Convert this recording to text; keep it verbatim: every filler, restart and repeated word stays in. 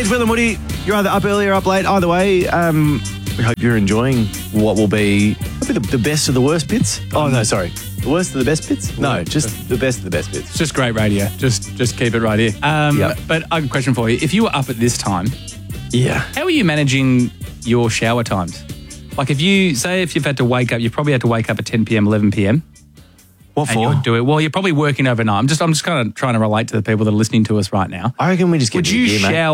it's Will and Woody. You're either up early or up late. Either way, um, we hope you're enjoying what will be probably the, the best of the worst bits. Oh, no, sorry. The worst of the best bits? No, just the best of the best bits. It's just great radio. Just just keep it right here. Um, Yep. But I have a question for you. If you were up at this time, Yeah. how are you managing your shower times? Like if you, say if you've had to wake up, you've probably had to wake up at ten p.m, eleven p.m. What and for? you would do it. Well, you're probably working overnight. I'm just, I'm just kind of trying to relate to the people that are listening to us right now. I reckon we just get Would to the you gear, mate. shower